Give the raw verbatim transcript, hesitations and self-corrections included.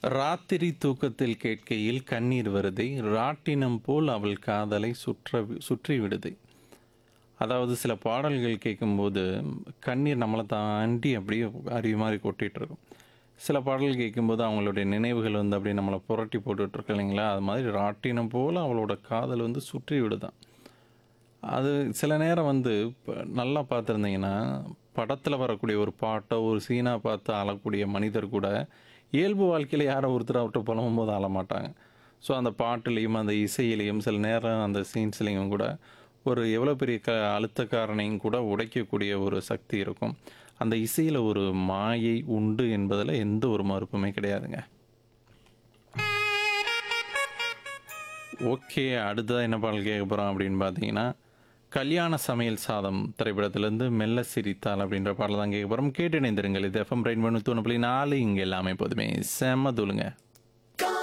ராத்திரி தூக்கத்தில் கேட்கையில் கண்ணீர் வருதே, ராட்டினம் போல் அவள் காதலை சுற்ற சுற்றி விடுதே. அதாவது சில பாடல்கள் கேட்கும்போது கண்ணீர் நம்மளை தாண்டி அப்படியே அருவி மாதிரி கொட்டிட்டு இருக்கும். சில பாடல்கள் கேட்கும்போது அவங்களுடைய நினைவுகள் வந்து அப்படியே நம்மளை புரட்டி போட்டுட்டு இருக்கு இல்லைங்களா? அது மாதிரி ராட்டினம் போல் அவளோட காதல் வந்து சுற்றி விடுதான். அது சில நேரம் வந்து இப்ப நல்லா பார்த்துருந்தீங்கன்னா, படத்தில் வரக்கூடிய ஒரு பாட்டோ ஒரு சீனாக பார்த்து அழக்கூடிய மனிதர் கூட இயல்பு வாழ்க்கையில் யாரோ ஒருத்தர் அவர்கிட்ட புலம்பும்போது அழமாட்டாங்க. ஸோ அந்த பாட்டுலேயும் அந்த இசையிலையும் சில நேரம் அந்த சீன்ஸ்லேயும் கூட ஒரு எவ்வளோ பெரிய க அழுத்தக்காரனையும் கூட உடைக்கக்கூடிய ஒரு சக்தி இருக்கும். அந்த இசையில் ஒரு மாயை உண்டு என்பதில் எந்த ஒரு மறுப்புமே கிடையாதுங்க. ஓகே, அடுத்ததாக என்ன பாடல் கேட்க போகிறோம் அப்படின்னு பார்த்தீங்கன்னா, கல்யாண சமையல் சாதம் திரைப்படத்திலேருந்து மெல்ல சிரித்தால் அப்படின்ற பாடல் தான் கேட்க போகிறோம். கேட்டு இணைந்திருங்கள். இது எஃப்எம் ரெயின் பண்ணு தூணு புள்ளி நாலு, இங்கே எல்லாமே போதுமே செம்ம தூளுங்க.